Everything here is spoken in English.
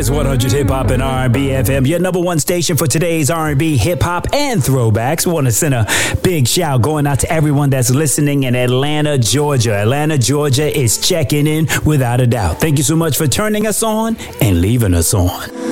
It's 100 Hip Hop and R&B FM, your number one station for today's R&B, hip hop, and throwbacks. We want to send a big shout going out to everyone that's listening in Atlanta, Georgia. Atlanta, Georgia is checking in without a doubt. Thank you so much for turning us on and leaving us on.